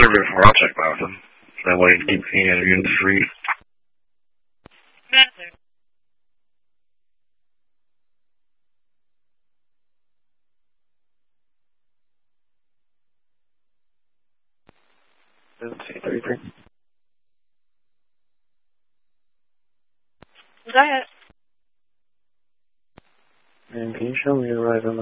survey before, I'll check back with him. That way you keep interviewing free. Master. Go ahead. And can you show me the right on the